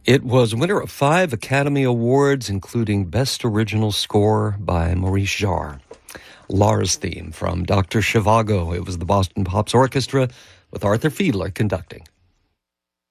It was winner of 5 Academy Awards, including Best Original Score by Maurice Jarre. Lars theme from Dr. Zhivago. It was the Boston Pops Orchestra with Arthur Fiedler conducting.